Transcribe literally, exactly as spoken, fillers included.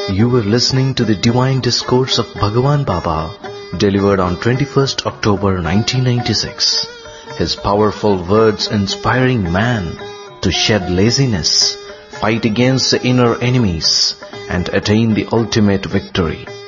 You were listening to the Divine Discourse of Bhagavan Baba, delivered on twenty-first October nineteen ninety-six. His powerful words inspiring man to shed laziness, fight against the inner enemies, and attain the ultimate victory.